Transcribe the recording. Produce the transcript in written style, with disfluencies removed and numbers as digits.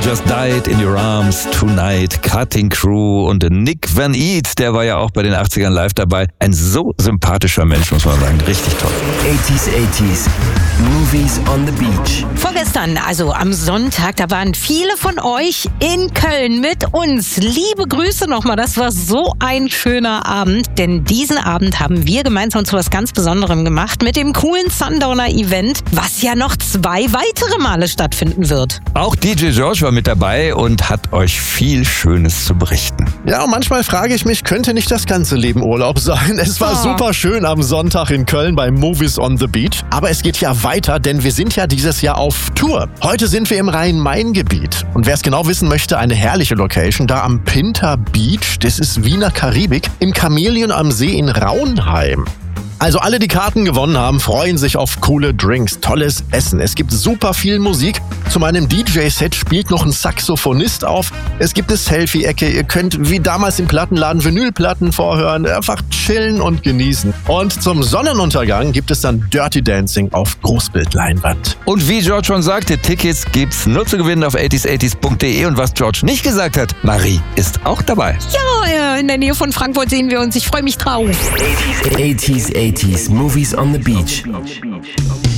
Just Died in Your Arms Tonight, Cutting Crew und Nick Van Eat, der war ja auch bei den 80ern live dabei. Ein so sympathischer Mensch, muss man sagen. Richtig toll. 80s, Movies on the Beach. Vorgestern, also am Sonntag, da waren viele von euch in Köln mit uns. Liebe Grüße nochmal, das war so ein schöner Abend, denn diesen Abend haben wir gemeinsam zu was ganz Besonderem gemacht mit dem coolen Sundowner-Event, was ja noch 2 weitere Male stattfinden wird. Auch DJ George war mit dabei und hat euch viel Schönes zu berichten. Ja, und manchmal frage ich mich, könnte nicht das ganze Leben Urlaub sein? Es war super schön am Sonntag in Köln bei Movies on the Beach. Aber es geht ja weiter, denn wir sind ja dieses Jahr auf Tour. Heute sind wir im Rhein-Main-Gebiet. Und wer es genau wissen möchte, eine herrliche Location, da am Pinter Beach, das ist Wiener Karibik, im Chamäleon am See in Raunheim. Also alle, die Karten gewonnen haben, freuen sich auf coole Drinks, tolles Essen. Es gibt super viel Musik. Zu meinem DJ-Set spielt noch ein Saxophonist auf. Es gibt eine Selfie-Ecke. Ihr könnt wie damals im Plattenladen Vinylplatten vorhören, einfach chillen und genießen. Und zum Sonnenuntergang gibt es dann Dirty Dancing auf Großbildleinwand. Und wie George schon sagte, Tickets gibt's nur zu gewinnen auf 80s80s.de. Und was George nicht gesagt hat, Marie ist auch dabei. Ja, in der Nähe von Frankfurt sehen wir uns. Ich freue mich drauf. 80s, Movies on the Beach.